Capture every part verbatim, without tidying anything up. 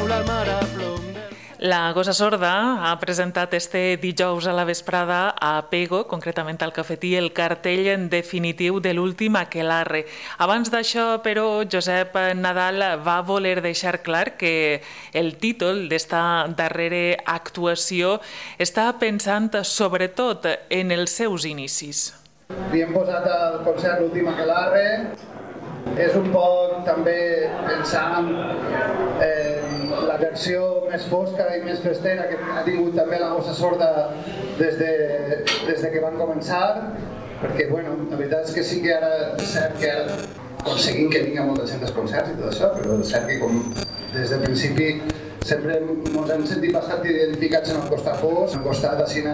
taula al mar a plom. La Gossa Sorda ha presentat este dijous a la vesprada a Pego, concretament al cafetí, el cartell en definitiu de l'últim aquelarre. Abans d'això, però, Josep Nadal va voler deixar clar que el títol d'esta darrera actuació està pensant sobretot en els seus inicis. Li hem posat al concert l'últim aquelarre. És un poc també pensant en la versió més fosca i més festera que ha tingut també la Gossa Sorda des de, des de que van començar, perquè bueno, la veritat és que sí que ara és cert que ara aconseguim que vingui molta gent als concerts i tot això, però és cert que com des del principi sempre ens hem sentit bastant identificats en el costat fosc, en el costat així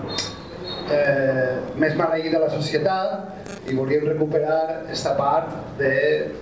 eh, més maleït de la societat, i volíem recuperar aquesta part de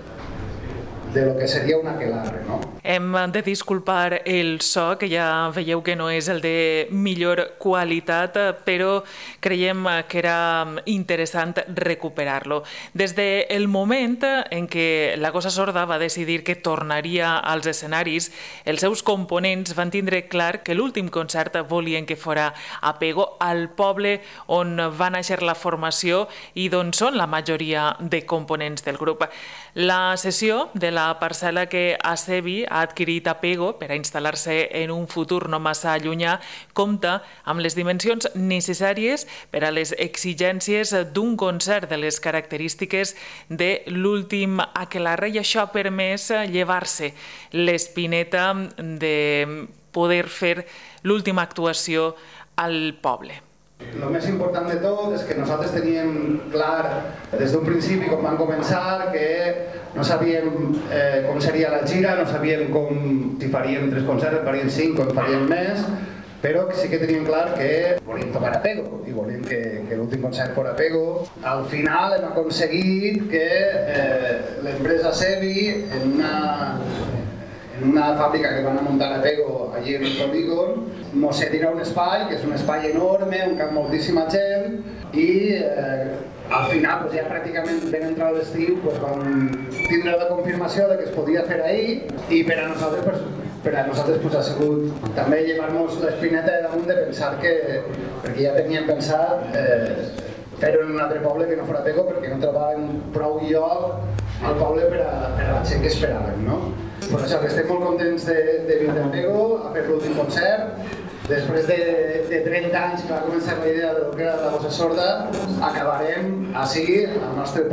de lo que seria un aquelarre, no? Hem de disculpar el so, que ja veieu que no és el de millor qualitat, però creiem que era interessant recuperar-lo. Des del moment en què la Gossa Sorda va decidir que tornaria als escenaris, els seus components van tindre clar que l'últim concert volien que fora a Pego, al poble on va néixer la formació i d'on són la majoria de components del grup. La sessió de la parcel·la que Acevi ha adquirit a Pego per a instal·lar-se en un futur no massa llunyà compta amb les dimensions necessàries per a les exigències d'un concert de les característiques de l'últim aquelarre, i això ha permès llevar-se l'espineta de poder fer l'última actuació al poble. El més important de tot és que nosaltres teníem clar des d'un principi, quan vam començar, que no sabíem eh, com seria la gira, no sabíem com, si faríem tres concerts, farien cinc o en faríem més, però sí que teníem clar que volíem tocar a Pego i volíem que, que l'últim concert fos a Pego. Al final hem aconseguit que eh, l'empresa Acevi, en una, en una fàbrica que van a muntar a Pego, allí en el polígon, mos cedirà un espai, que és un espai enorme, on cap moltíssima gent, i eh, al final, pues, ja pràcticament ben entrat l'estiu, pues, vam tindre la confirmació de que es podia fer ahir, i per a nosaltres, pues, per a nosaltres pues, ha sigut també llevar-nos l'espineta de damunt de pensar que, perquè ja teníem pensat eh, fer-ho en un altre poble que no fora Pego, perquè no trobàvem prou lloc al poble per a, per a la gent que esperàvem, no? Per això que estem molt contents de, de vindre a Pego a fer l'últim concert. Després de, de trenta anys que va començar la idea de lo que era la Gossa Sorda, acabarem així al nostre poble.